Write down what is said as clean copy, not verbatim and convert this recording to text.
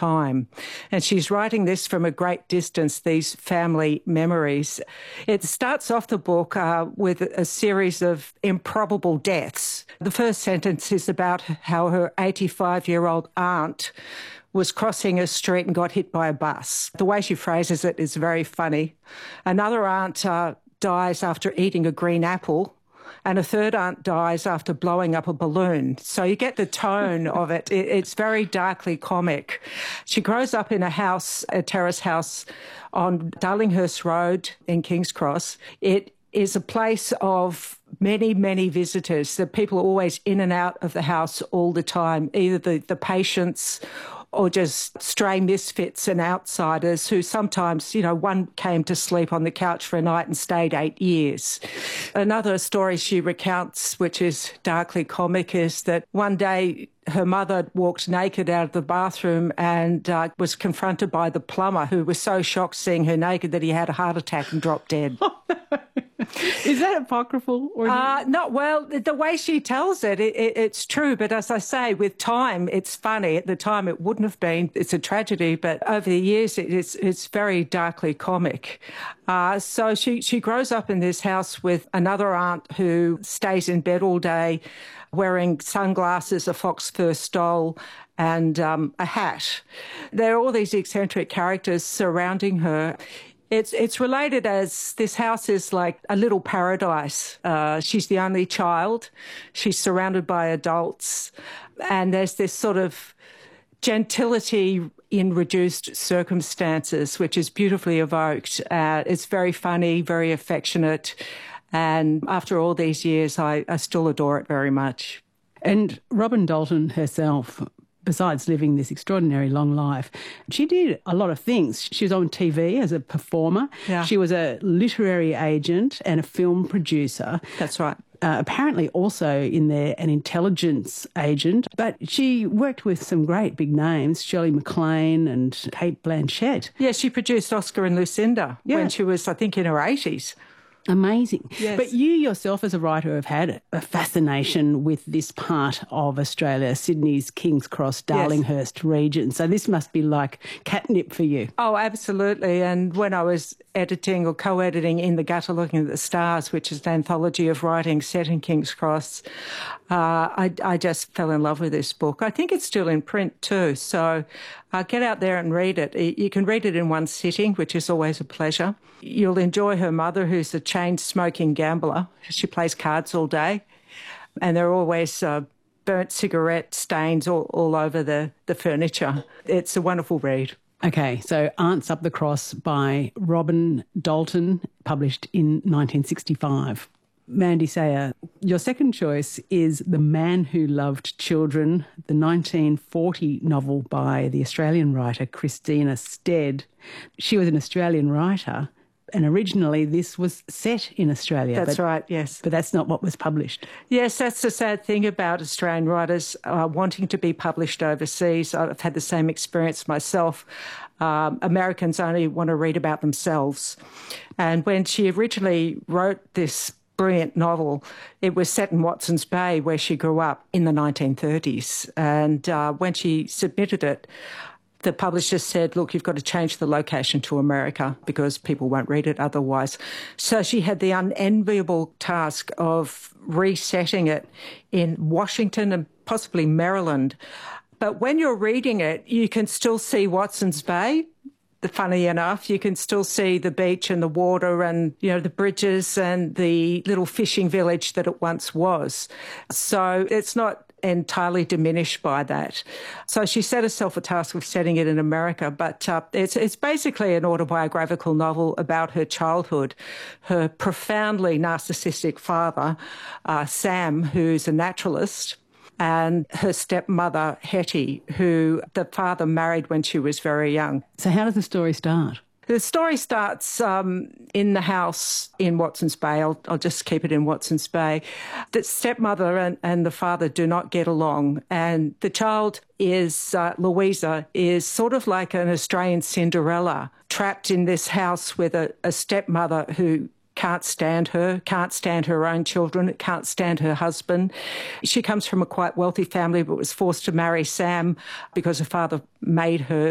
time. And she's writing this from a great distance, these family memories. It starts off the book with a series of improbable deaths. The first sentence is about how her 85-year-old aunt was crossing a street and got hit by a bus. The way she phrases it is very funny. Another aunt dies after eating a green apple, and a third aunt dies after blowing up a balloon. So you get the tone of it. It's very darkly comic. She grows up in a house, a terrace house on Darlinghurst Road in King's Cross. It is a place of many, many visitors. The people are always in and out of the house all the time, either the patients or just stray misfits and outsiders who sometimes, one came to sleep on the couch for a night and stayed 8 years. Another story she recounts, which is darkly comic, is that one day her mother walked naked out of the bathroom and was confronted by the plumber, who was so shocked seeing her naked that he had a heart attack and dropped dead. Is that apocryphal? Or not well. The way she tells it, it's true. But as I say, with time, it's funny. At the time, it wouldn't have been. It's a tragedy. But over the years, it's very darkly comic. So she grows up in this house with another aunt who stays in bed all day, wearing sunglasses, a fox fur stole, and a hat. There are all these eccentric characters surrounding her. It's related as this house is like a little paradise. She's the only child. She's surrounded by adults. And there's this sort of gentility in reduced circumstances, which is beautifully evoked. It's very funny, very affectionate. And after all these years, I still adore it very much. And Robin Dalton herself, besides living this extraordinary long life, she did a lot of things. She was on TV as a performer. Yeah. She was a literary agent and a film producer. That's right. Apparently also in there an intelligence agent. But she worked with some great big names, Shirley MacLaine and Kate Blanchett. Yeah, she produced Oscar and Lucinda when she was, I think, in her 80s. Amazing. Yes. But you yourself as a writer have had a fascination with this part of Australia, Sydney's King's Cross, Darlinghurst region. So this must be like catnip for you. Oh, absolutely. And when I was editing or co-editing In the Gutter Looking at the Stars, which is an anthology of writing set in King's Cross, I just fell in love with this book. I think it's still in print too. So get out there and read it. You can read it in one sitting, which is always a pleasure. You'll enjoy her mother, who's a chain-smoking gambler. She plays cards all day. And there are always burnt cigarette stains all over the furniture. It's a wonderful read. Okay, so Aunts Up the Cross by Robin Dalton, published in 1965. Mandy Sayer, your second choice is The Man Who Loved Children, the 1940 novel by the Australian writer Christina Stead. She was an Australian writer, and originally this was set in Australia. That's right, yes. But that's not what was published. Yes, that's the sad thing about Australian writers wanting to be published overseas. I've had the same experience myself. Americans only want to read about themselves. And when she originally wrote this brilliant novel, it was set in Watson's Bay, where she grew up in the 1930s. And when she submitted it, the publisher said, look, you've got to change the location to America because people won't read it otherwise. So she had the unenviable task of resetting it in Washington and possibly Maryland. But when you're reading it, you can still see Watson's Bay. Funny enough, you can still see the beach and the water and, the bridges and the little fishing village that it once was. So it's not entirely diminished by that. So she set herself a task of setting it in America, but it's basically an autobiographical novel about her childhood. Her profoundly narcissistic father, Sam, who's a naturalist, and her stepmother, Hetty, who the father married when she was very young. So how does the story start? The story starts in the house in Watson's Bay. I'll just keep it in Watson's Bay. The stepmother and the father do not get along, and the child is, Louisa, is sort of like an Australian Cinderella, trapped in this house with a stepmother who can't stand her own children, can't stand her husband. She comes from a quite wealthy family but was forced to marry Sam because her father made her